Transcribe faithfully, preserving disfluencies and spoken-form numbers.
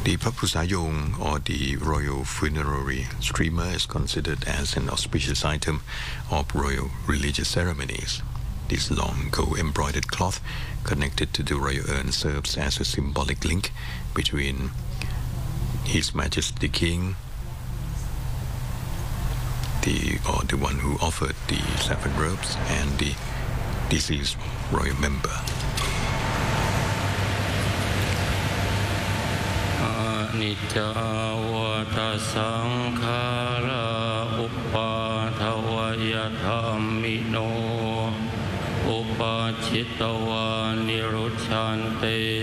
The papusayong, or the royal funerary streamer, is considered as an auspicious item of royal religious ceremonies. This long gold-embroidered cloth connected to the royal urn serves as a symbolic link between His Majesty the King, the or the one who offered the saffron robes, and the deceased royal member. อนิจจาวตสังขาราอุปาทวยธรรมิโนอุปาชิตวานิรุชันเต